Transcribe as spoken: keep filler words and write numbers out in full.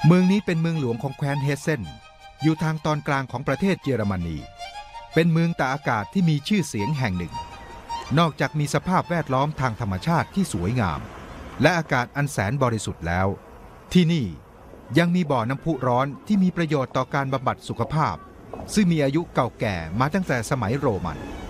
เมืองนี้เป็นเมืองหลวงของแคว้นเฮสเซนอยู่ทางตอนกลางของประเทศเยอรมนีเป็นเมืองตากอากาศที่มีชื่อเสียงแห่งหนึ่งนอกจากมีสภาพแวดล้อมทางธรรมชาติที่สวยงามและอากาศอันแสนบริสุทธิ์แล้วที่นี่ยังมีบ่อน้ำพุร้อนที่มีประโยชน์ต่อการบำบัดสุขภาพซึ่งมีอายุเก่าแก่มาตั้งแต่สมัยโรมัน